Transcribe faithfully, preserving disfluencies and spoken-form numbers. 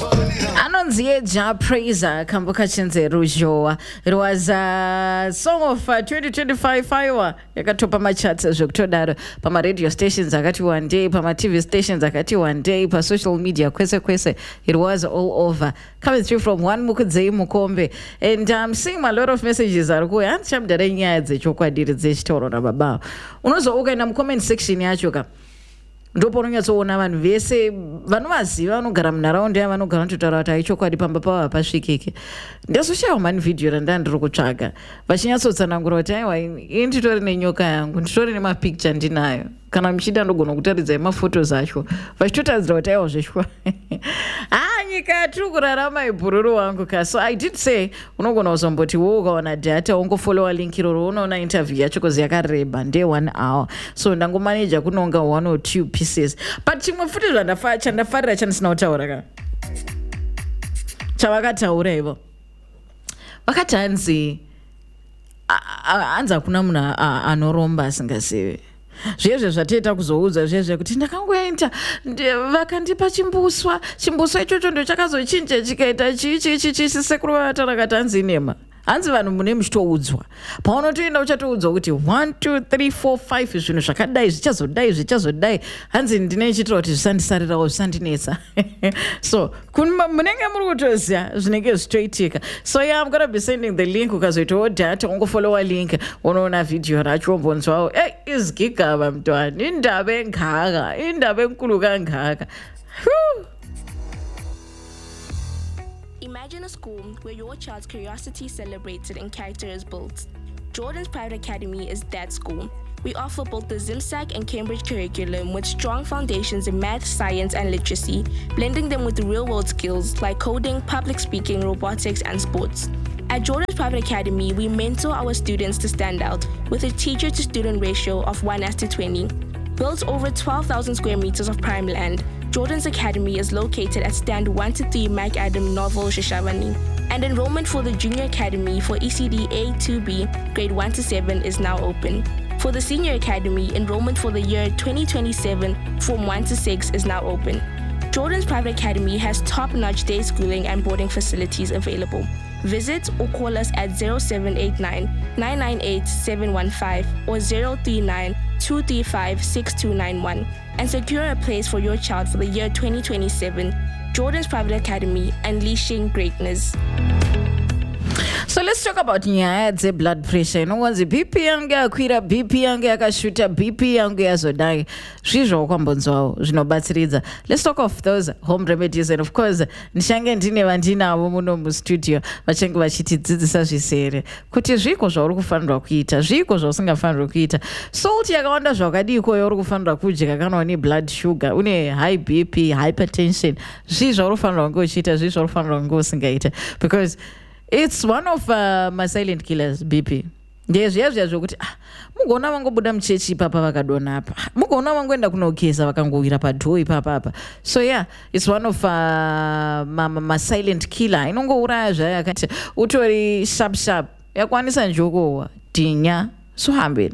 Anonzie Ja Praiser Kambuka Chenze Rujoa. It was a song of uh, twenty twenty-five Firewa. Yakatopa my chats as October. Pama radio stations akati one day, Pama T V stations akati one day, pa social media kwese kwese. It was all over. Coming through from one Mukudze Mukombe. And I'm um, seeing a lot of messages are going. And cham darenya ze chokwa diri ze chitoro na baba. Unozo oga na comment section ya choka. Ndopo unonyatsoona vanhu vese vanovaziva vanogara munharaunda yavanogara nototara kuti aichokwadi pamba pavo pasvikike. Ndazoshayiwa mani vhidhiyo randanga ndiri kutsvaga vachinyatsotsanangura kuti aiwa ini nditori nenyoka yangu, nditori nemapicture ndinayo, kana muchida ndogona kutaridzai mafotos acho vachitotadzira kuti aiwa zveshwa. Ah, nyika yatiri kurarama ibhururu wangu ka. So I did say unogona kuzomboti wo ukaona data ungofollowa link iroro unoona interview yacho kozi yakareba nde one hour. So ndangomaneja kunonga one or two pieces. But chimwe futi zvandafa chandafarira chandisina kutaura ka. Chavakataura ivo. Vakati hanzi hanzi hakuna munhu anoromba asingazivi. Zvezve zvatoita kuzoudza zvezve kuti ndakangoenda vakandipa chimbuswa chimbuswa ichocho ndo chakazochinja chikaita chii chii chii chii sekuru vatara kati hanzi inema hanzi vanhu mune muchitoudzwa paunotoenda uchatoudzwa kuti one two three four five zvinhu zvakadai zvichazodai zvichazodai hanzi ndine ichitira kuti zvisandisarirawo zvisandinetsa. So munenge muri kutoziva zvinenge zvichitoitika. So yeah, I'm gonna be sending the link ukazoitawo data ungofollowa link unoona vhidhiyo racho umbonzwawo hey, izigigava mntwana indaba engaka indaba enkulu kangaka. Imagine a school where your child's curiosity is celebrated and character is built. Jordan's Private Academy is that school. We offer both the ZimSac and Cambridge curriculum with strong foundations in math, science, and literacy, blending them with real-world skills like coding, public speaking, robotics, and sports. At Jordan's Private Academy, we mentor our students to stand out with a teacher-to-student ratio of one as to twenty. Built over twelve thousand square meters of prime land, Jordan's Academy is located at stand one to three Mac Adam Novel Shashavani. And enrollment for the Junior Academy for E C D A two B, grade one to seven is now open. For the Senior Academy, enrollment for the year twenty twenty-seven, Form one to six is now open. Jordan's Private Academy has top-notch day schooling and boarding facilities available. Visit or call us at zero seven eight nine, nine nine eight, seven one five or zero three nine, two three five, six two nine one and secure a place for your child for the year twenty twenty-seven. Jordan's Private Academy, unleashing greatness. So let's talk about nyaya dze blood pressure. Inonzi B P yangu yakwira, B P yangu yakashuta, B P yangu yazodai. Zvizvo kwambonzwawo zvinobatsiridza. Let's talk of those home remedies, and of course ndichange ndine vandinavo muno mustudio vachange vachitidzidzisa zvisere kuti zviko zvauri kufanirwa kuita, zviko zvausingafanirwi kuita. Salt yakawanda zvakadiko yauri kufanirwa kudya kana une blood sugar, une high B P, hypertension. Zvizvo zvauri kufanirwa kunge uchiita, zvizvo zvauri kufanirwa kunge usingaita, because it's one of uh, my silent killers, B P. Ndezviya zviya zvokuti ah, mugoona vangobuda muchechi ipapa vakadona apa, mugoona vangoenda kunogeza vakangowira padhoo ipapa apa. So yeah, it's one of uh, my, my silent killer. Inongouraya zvaya yakati utori sharp sharp yakwanisa njokowa tinya so hambeni.